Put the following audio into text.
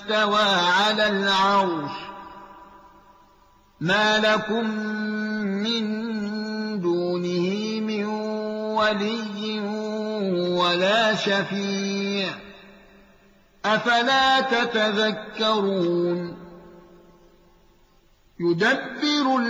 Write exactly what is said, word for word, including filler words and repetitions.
استوى على العرش ما لكم من دونه من ولي ولا شفيع أفلا تتذكرون يدبر